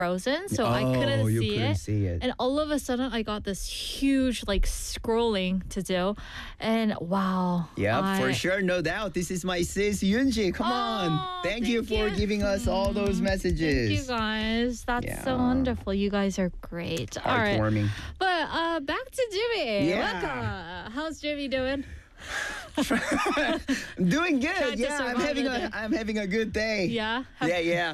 frozen, so I couldn't you see couldn't it. see it. And all of a sudden, I got this huge like scrolling to do, and wow. Yeah, for I- sure, no doubt. This is my sis Yunji. Come on. Oh, Thank you for you. giving us all those messages. Thank you guys. That's so Yeah. wonderful. You guys are great. All right. Heartwarming. But back to Jimmy. Yeah. Welcome. How's Jimmy doing? I'm doing good. Trying to Yeah, survive the day. I'm having a good day. Yeah. Yeah.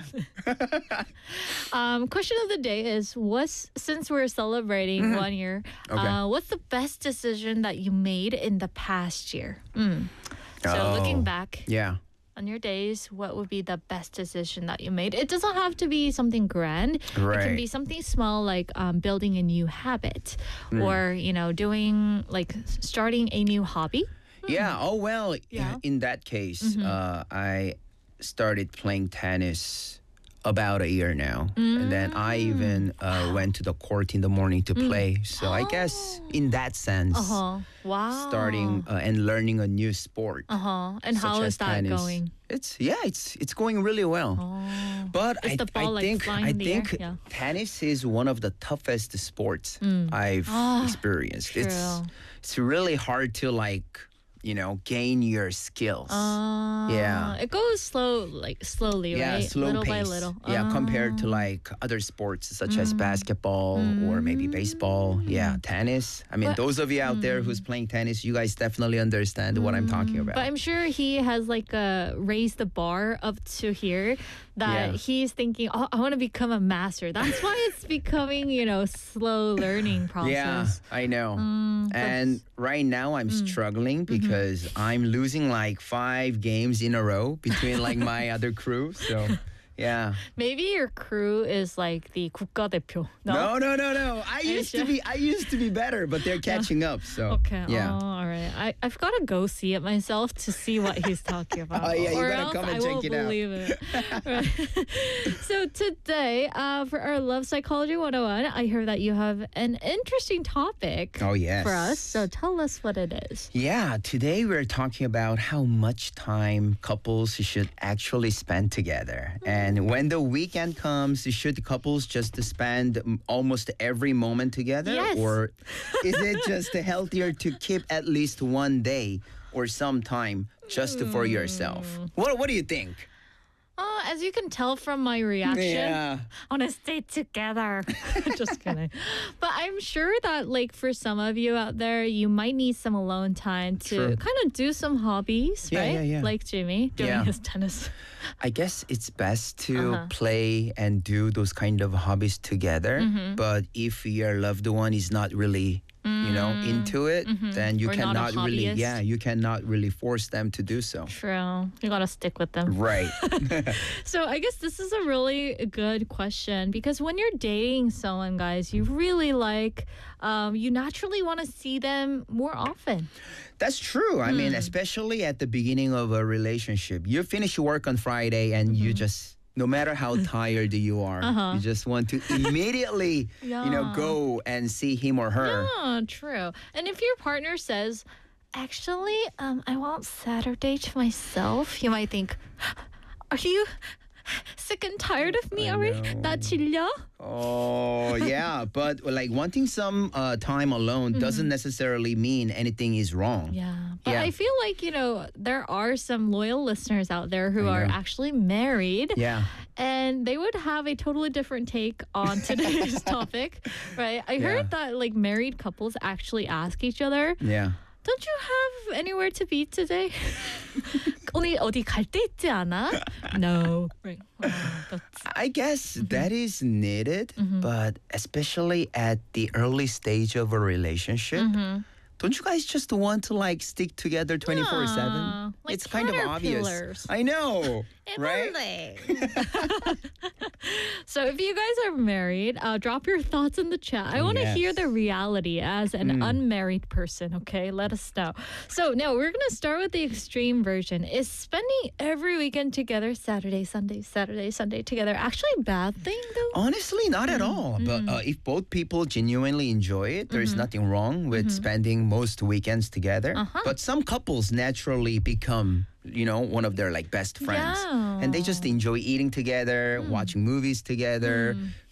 Question of the day is: since we're celebrating 1 year, Mm-hmm. Okay. what's the best decision that you made in the past year? So looking back Yeah. on your days, what would be the best decision that you made? It doesn't have to be something grand. It can Right. be something small, like building a new habit, Mm. or doing like starting a new hobby. Yeah. Oh well. Yeah. In that case, I started playing tennis about a year now, and then I even went to the court in the morning to play. So I guess in that sense, Wow. starting and learning a new sport. And how such is as that tennis. going? It's going really well. But Is the ball, like, flying I in the air? think Yeah. tennis is one of the toughest sports I've experienced. true. It's really hard to gain your skills. Yeah. It goes slowly, Yeah, right? slow Little pace. by little. Yeah, compared to like other sports such as basketball or maybe baseball. Yeah, tennis. I mean, But- those of you out there who's playing tennis, you guys definitely understand what I'm talking about. But I'm sure he has raised the bar up to here that Yeah. he's thinking, oh, I want to become a master. That's why it's becoming, slow learning process. Yeah, I know. And right now I'm struggling because I'm losing like 5 games in a row between like my other crew. So, yeah. Maybe your crew is like the 국가대표. No. I you used to sure? be better, but they're catching up. So, Okay. yeah. Oh, all right. I've got to go see it myself to see what he's talking about. Oh, yeah, you or gotta else come and I check won't it out. believe it. Right. So today, for our Love Psychology 101, I heard that you have an interesting topic Oh, yes. for us. So tell us what it is. Yeah, today we're talking about how much time couples should actually spend together. And when the weekend comes, should couples just spend almost every moment together? Yes. Or is it just healthier to keep at least one day or some time just for yourself? What do you think? As you can tell from my reaction, Yeah. I want to stay together. Just kidding. But I'm sure that, for some of you out there, you might need some alone time to True. kind of do some hobbies, Yeah, right? yeah, yeah. Like Jimmy doing Yeah. his tennis. I guess it's best to play and do those kind of hobbies together. But if your loved one is not really, into it, then you Or not a cannot really, hobbyist. you cannot really force them to do so. True. You got to stick with them. Right. So I guess this is a really good question because when you're dating someone, guys, you really you naturally want to see them more often. That's true. I mean, especially at the beginning of a relationship, you finish work on Friday and you just, no matter how tired you are, you just want to immediately, Yeah. go and see him or her. Yeah, true. And if your partner says, actually, I want Saturday to myself, you might think, are you sick and tired of me I already? know. 나 질려? Oh, yeah. But wanting some time alone doesn't necessarily mean anything is wrong. Yeah. But Yeah. I feel like, there are some loyal listeners out there who I are know. actually married. Yeah. And they would have a totally different take on today's topic, right? I heard that married couples actually ask each other, Yeah. don't you have anywhere to be today? 오늘 어디 갈 데 있지 않아? No. Right. I guess that is needed, but especially at the early stage of a relationship, don't you guys just want to stick together 24/7? Yeah, like It's kind of obvious. caterpillars. I know, right? So if you guys are married, drop your thoughts in the chat. I want to hear Yes. the reality as an unmarried person, okay? Let us know. So now we're going to start with the extreme version. Is spending every weekend together, Saturday, Sunday together, actually a bad thing though? Honestly, not at all. But if both people genuinely enjoy it, there's nothing wrong with spending most weekends together. But some couples naturally become, one of their best friends. Yeah. And they just enjoy eating together, watching movies together,